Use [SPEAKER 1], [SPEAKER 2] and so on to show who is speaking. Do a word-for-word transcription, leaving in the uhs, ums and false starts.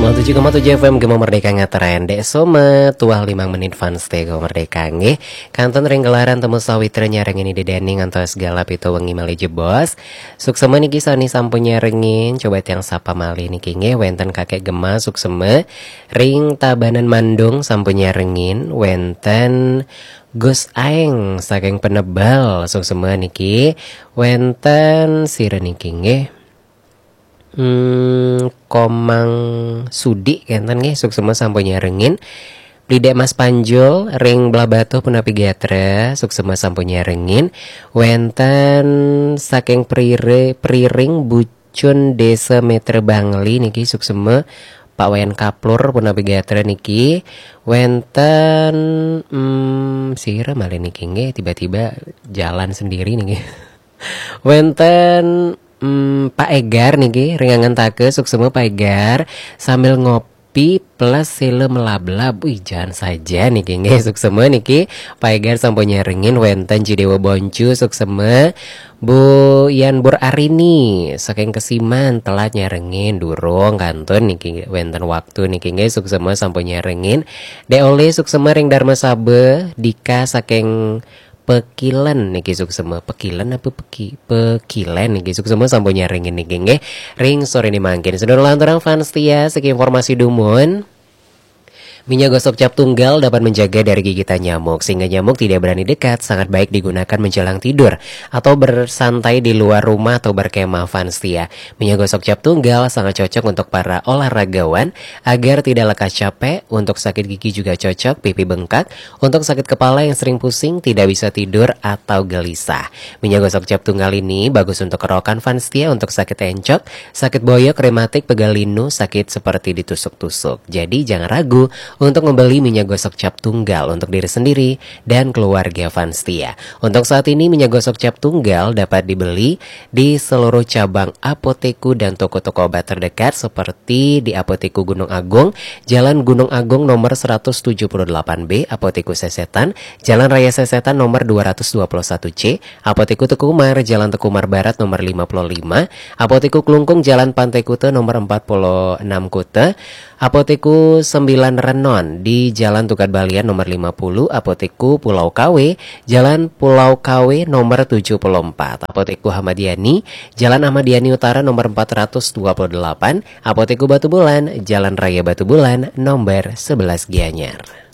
[SPEAKER 1] sembilan puluh tujuh koma tujuh F M Gema Merdeka ngateren dek some tuah limang menit fans teh Gema Merdeka nggih. Kanton ring gelaran temu sawitra nyareng ini dedeni ngantos galap itu wengi mali jebos. Suksema niki sani sampun nyarengin coba tiang sapa mali niki nggih wenten kakek Gema suksema ring Tabanan Mandung sampun nyarengin wenten Gus Aeng saking Penebal suksema niki wenten sire niki nggih. Hmm, Komang Sudi kenten nggih suksema sampun nyarengin. Blidek Mas Panjul ring belah batu punapi gatra suksema sampun nyarengin. Wenten saking prire priring bucun desa Metre Bangli niki suksema Pak Wayan Kaplur punapi gatra niki. Wenten hmm, sira malih niki nggih tiba-tiba jalan sendiri niki. Wenten Hmm, Pak Egar niki ringangan take suksema Pak Egar sambil ngopi plus sile melablab. Wih jangan saja niki nggih suksema niki Pak Egar sampun nyarengin wenten Cidewa Boncu suksema Bu Yan Bur Arini saking Kesiman telat nyarengin durung kantun niki wenten waktu niki nggih suksema sampun nyarengin. De oleh suksema ring Dharma Sabe Dika saking Pekilan niki suksema Pekilan apa peki Pekilan niki suksema sampun nyarengin niki nggih ring sore ini mangkin sedulur lanturang fans tia segi informasi dumun. Minyak gosok cap tunggal dapat menjaga dari gigitan nyamuk sehingga nyamuk tidak berani dekat. Sangat baik digunakan menjelang tidur atau bersantai di luar rumah atau berkemah fans tia. Minyak gosok cap tunggal sangat cocok untuk para olahragawan agar tidak lekas capek. Untuk sakit gigi juga cocok, pipi bengkak. Untuk sakit kepala yang sering pusing, tidak bisa tidur atau gelisah. Minyak gosok cap tunggal ini bagus untuk kerokan fans tia, untuk sakit encok, sakit boyok, rematik, pegal linu, sakit seperti ditusuk-tusuk. Jadi jangan ragu untuk membeli minyak gosok cap tunggal untuk diri sendiri dan keluarga fans tia. Untuk saat ini minyak gosok cap tunggal dapat dibeli di seluruh cabang apoteku dan toko-toko obat terdekat seperti di Apoteku Gunung Agung, Jalan Gunung Agung nomor seratus tujuh puluh delapan B, Apoteku Sesetan, Jalan Raya Sesetan nomor dua ratus dua puluh satu C, Apoteku Tekumar, Jalan Tekumar Barat nomor lima puluh lima, Apoteku Klungkung, Jalan Pantai Kute nomor empat puluh enam Kute, Apoteku sembilan Renon di Jalan Tukat Balian nomor lima puluh, Apoteku Pulau K W, Jalan Pulau K W nomor tujuh puluh empat, Apoteku Ahmadiani, Jalan Ahmadiani Utara nomor empat ratus dua puluh delapan, Apoteku Batu Bulan, Jalan Raya Batu Bulan nomor sebelas Gianyar.